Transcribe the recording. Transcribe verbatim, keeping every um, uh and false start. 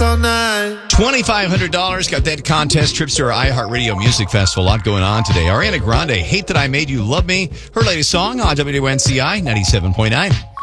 all night. twenty-five hundred dollars. Got that contest. Trips to our iHeartRadio Music Festival. A lot going on today. Ariana Grande, Hate That I Made You Love Me. Her latest song on W N C I ninety-seven point nine.